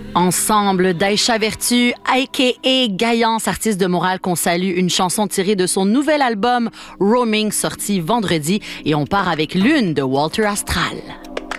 Ensemble, Daïcha Vertu, a.k.a. Gaillance, artiste de Montréal qu'on salue, une chanson tirée de son nouvel album Roaming, sorti vendredi. Et on part avec Lune de Walter Astral.